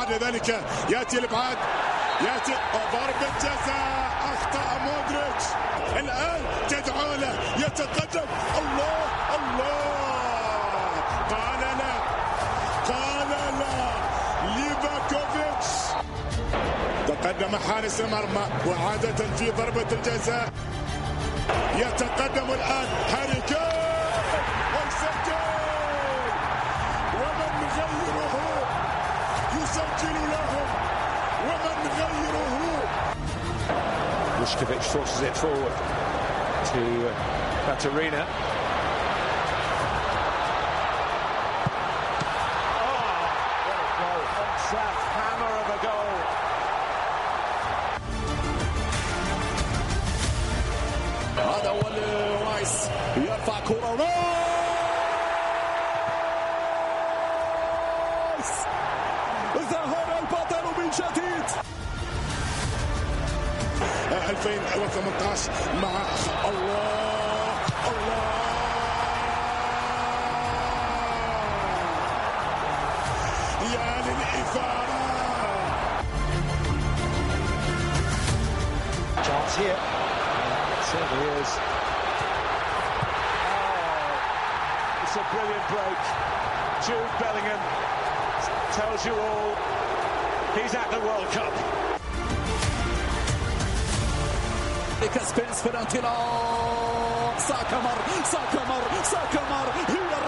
بعد ذلك يأتي الإبعاد، يأتي ضربة جزاء، أخطأ مودريتش. الآن تدعو له، يتقدم. الله الله، قال لا ليفاكوفيتش. تقدم حارس المرمى وعادة في ضربة الجزاء. يتقدم الآن هاري كين ويسجل، ومن غيره يسجل لهم، ومن غيره. Vuskovic forces it forward to Katarina. Hammer of a goal. هذا هو رايس يرفع كرة، رايس ظهر البطل من جديد. 2018 مع الله يا للإثارة. Chance here. Certainly is. Oh, it's a brilliant break. Jude Bellingham tells you all. He's at the World Cup. سبيس في الانطلاق. ساكا مر هي